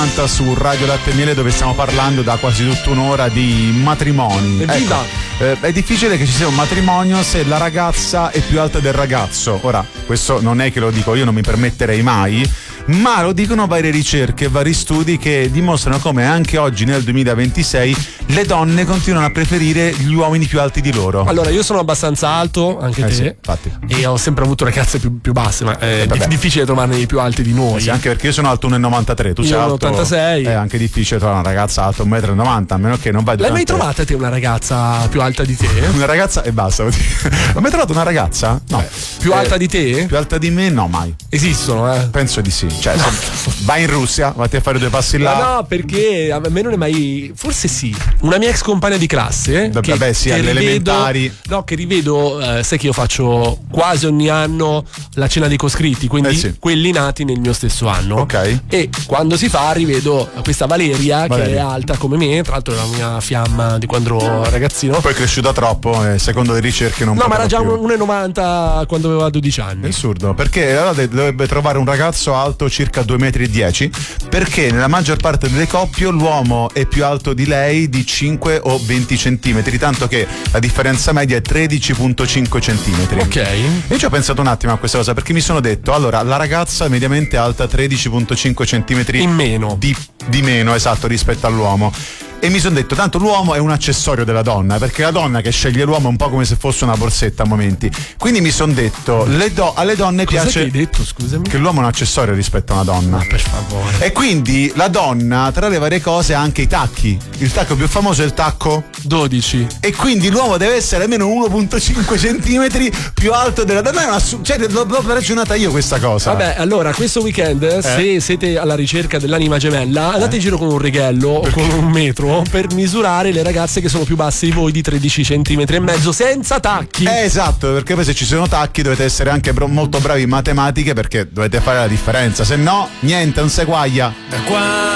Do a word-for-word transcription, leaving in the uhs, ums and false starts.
novanta su Radio Latte e Miele, dove stiamo parlando da quasi tutta un'ora di matrimoni. Evviva! Ecco, eh, è difficile che ci sia un matrimonio se la ragazza è più alta del ragazzo. Ora, questo non è che lo dico io, non mi permetterei mai, ma lo dicono varie ricerche, vari studi che dimostrano come anche oggi nel duemilaventisei le donne continuano a preferire gli uomini più alti di loro. Allora, io sono abbastanza alto, anche Eh te, sì, infatti. e ho sempre avuto ragazze più, più basse, ma è Eh, vabbè. difficile trovarne i più alti di noi. Eh sì, anche perché io sono alto uno virgola novantatré, tu Io sei uno alto virgola ottantasei. È anche difficile trovare una ragazza alta uno virgola novanta, a meno che non vai L'hai mai durante- trovata te una ragazza più alta di te? Una ragazza e basta. L'ho mai trovato una ragazza? No. Più Eh, alta di te? Più alta di me? No, mai. Esistono, eh? Penso di sì. Cioè, se vai in Russia, vatti a fare due passi là. Ma no, perché a me non è mai. Forse sì. Una mia ex compagna di classe. Vabbè, che, beh, sì, che alle rivedo, elementari. No, che rivedo. Eh, sai che io faccio quasi ogni anno la cena dei coscritti, quindi Eh sì. quelli nati nel mio stesso anno. Ok. E quando si fa, rivedo questa Valeria, che Valeria. è alta come me. Tra l'altro, è la mia fiamma di quando ero ragazzino. Poi è cresciuta troppo e secondo le ricerche non No, ma era poteva già più. uno virgola novanta quando aveva dodici È anni. assurdo, perché allora de- dovrebbe trovare un ragazzo alto circa due virgola dieci metri, perché nella maggior parte delle coppie l'uomo è più alto di lei di cinque o venti centimetri, tanto che la differenza media è tredici virgola cinque centimetri. Ok. E io ci ho pensato un attimo a questa cosa, perché mi sono detto, allora, la ragazza è mediamente alta tredici virgola cinque centimetri In meno. di, di meno, esatto, rispetto all'uomo. E mi sono detto, tanto l'uomo è un accessorio della donna, perché la donna che sceglie l'uomo è un po' come se fosse una borsetta a momenti. Quindi mi sono detto, le do- alle donne Cos'è piace che hai detto, scusami? che l'uomo è un accessorio rispetto a una donna. Per favore. E quindi la donna, tra le varie cose, ha anche i tacchi. Il tacco più famoso è il tacco. dodici. E quindi l'uomo deve essere almeno uno virgola cinque centimetri più alto della donna. È una su- cioè, l'ho, l'ho ragionata io questa cosa. Vabbè, allora questo weekend, se siete alla ricerca dell'anima gemella, andate in giro con un righello o con un metro per misurare le ragazze che sono più basse di voi di tredici centimetri e mezzo senza tacchi. Eh, esatto, perché poi se ci sono tacchi dovete essere anche bro- molto bravi in matematiche, perché dovete fare la differenza. Se no, niente, non si eguaglia. Qua